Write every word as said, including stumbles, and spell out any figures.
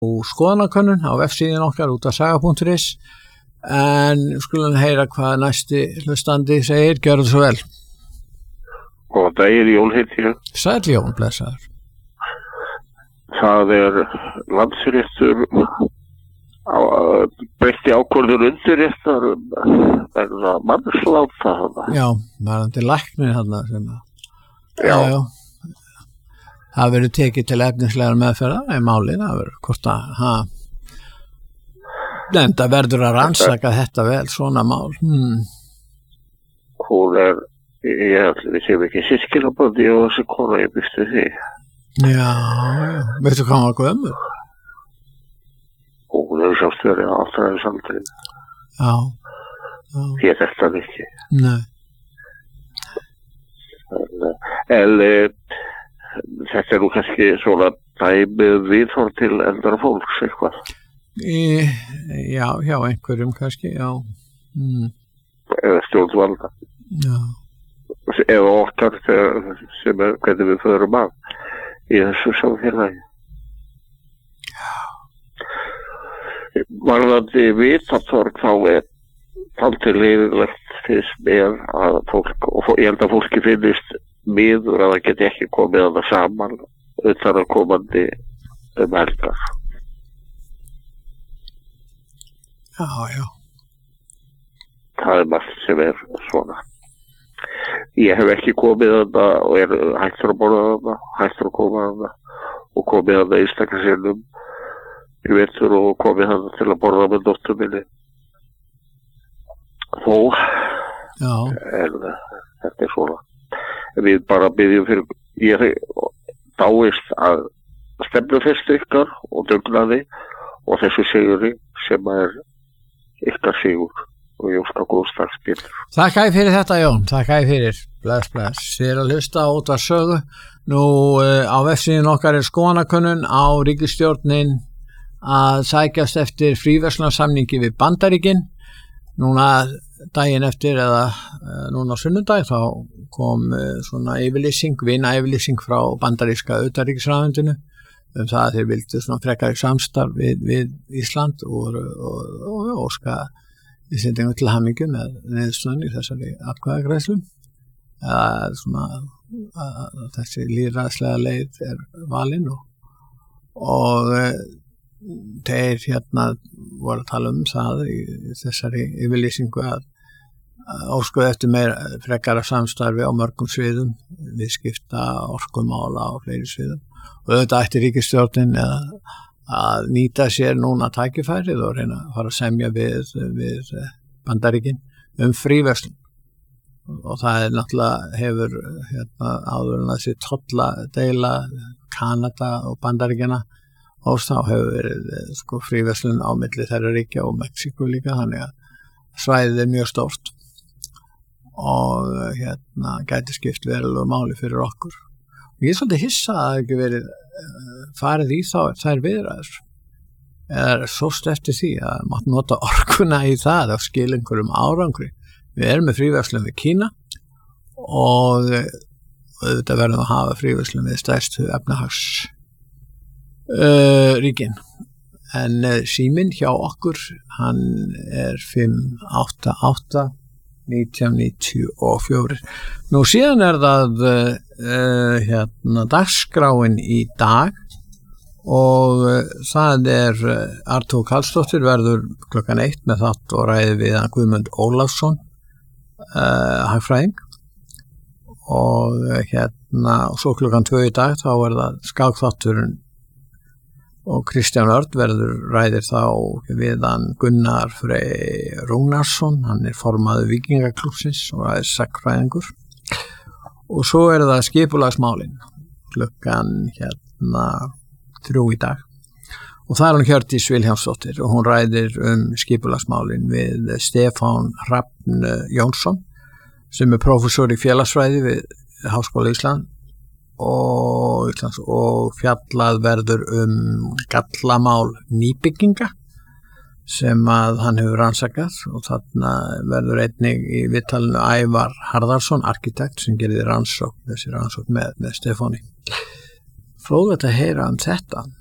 skoðanakönnun á vefsíðun okkar út af saga punktur is en skulum heyra hvað næsti hlustandi segir. Gjörðu svo vel. Góðan daginn, Jón heiti ég. Sæll Jón, blessaður. Það er landsréttur á, breytti ákvörðun undirréttar vegna mannsláta þarna. Já, varðandi læknir þarna sem að Já. já, já. Það verður tekið til efnislegar meðferðar í málið, það verður hvort að ha, enda verður að rannsaka þetta vel, svona mál. Hmm. Hún er, ég held við séum ekki systkinabandi og þessi kona ég býst við því. Já, já, veistu hvað hann var gömul? Hún hefur sást verið áttræðis aldrei. Já, já. Ég þekkt hann ekki. Nei. En, en e, þetta er nú kannski svona dæmið viðhorf til eldra fólks eitthvað. Í, já, hjá einhverjum kannski, já. Mm. Eða stjórnvalda. Já. Eða okkar þegar, sem er hvernig við förum að í þessu samfélagi. Varðandi vitatorg þá er taldi leiðilegt fyrst mér að fólk, og ég held að fólki finnist miður að það geti ekki komið að það saman utan að komandi um helgar. Já, já. Það er margt sem er svona. Ég hef ekki komið að það og er hættur að borða að það, hættur að koma að það og komið að það einstaklega sinnum í vetur og komið að það til að borða með dóttur minni. Þó, Já. en uh, þetta er svona. Við bara byggjum fyrir, ég dáist að stefnufestu ykkar og dugnaði og þessu siguri sem er ykkar sigur og ég óska góðs dags Pétur. Þakka ég fyrir þetta Jón, þakka ég fyrir. Bless, bless. Þið er að hlusta út af sögu. Nú uh, á vefsíðun okkar er skoðanakönnun á ríkisstjórnin að sækjast eftir fríverslunarsamningi við Bandaríkin. Núna daginn eftir eða uh, núna á sunnudag þá kom uh, svona yfirlýsing, vina yfirlýsing frá bandaríska utanríkisráðuneytinu um það að þeir vildu svona frekari samstarf við, við Ísland og, og, og, og óska Íslendingum til hamingju með niðurstöðunni í þessari atkvæðagreiðslu. Eða svona að, að þessi lýðræðislega leið er valin og, og uh, þeir hérna voru að tala um það í þessari yfirlýsingu að óskuðu eftir meira frekara samstarfi á mörgum sviðum, viðskipta, orkumála og fleiri sviðum. Og auðvitað ætti ríkisstjórnin að nýta sér núna tækifærið og reyna að fara að semja við, við Bandaríkin um fríverslun. Og það er náttúrulega hefur hérna, áður en þessi tolladeila Kanada og Bandaríkjana og þá hefur verið sko, fríverslun á milli þeirra ríkja og Mexíku líka, þannig að svæðið er mjög stórt og hérna gæti skipt verulega máli fyrir okkur. Og ég er svolítið hissa að það ekki verið uh, farið í þá þær viðræður. Eða sóst eftir því að mátt nota orkuna í það og skila einhverjum árangri. Við erum með fríverslun við Kína og auðvitað verðum að hafa fríverslun við stærstu efnahags Uh, ríkin en uh, síminn hjá okkur hann er fimm átta átta nítján níutíu og fjögur. Nú síðan er það uh, uh, hérna dagskráin í dag og uh, það er uh, Artúr Karlsdóttir verður klukkan eitt með þátt og ræði við Guðmund Ólafsson uh, hagfræðing og uh, hérna og svo klukkan tvö í dag þá er það skákþátturinn og Kristján Örn verður ræðir þá við hann Gunnar Frey Rúnarsson, hann er formaður Víkingaklúbbsins og er sagnfræðingur. Og svo er það skipulagsmálin klukkan hérna þrjú í dag. Og það er hann Hjördís Vilhjálmsdóttir og hún ræðir um skipulagsmálin við Stefán Hrafn Jónsson sem er prófessor í félagsfræði við Háskóla Íslands og, og fjallað verður um gallamál nýbygginga sem að hann hefur rannsakað og þarna verður einnig í viðtalinu Ævar Harðarsson, arkitekt sem gerir rannsókn, þessi rannsókn með, með Stefáni. Fróðlegt að heyra um þetta.